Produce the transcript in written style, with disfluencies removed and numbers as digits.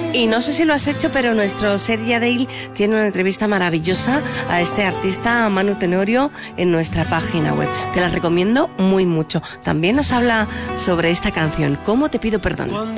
Y no sé si lo has hecho, pero nuestro Sergi Dale tiene una entrevista maravillosa a este artista, a Manu Tenorio, en nuestra página web. Te la recomiendo muy mucho. También nos habla sobre esta canción, ¿Cómo te pido perdón?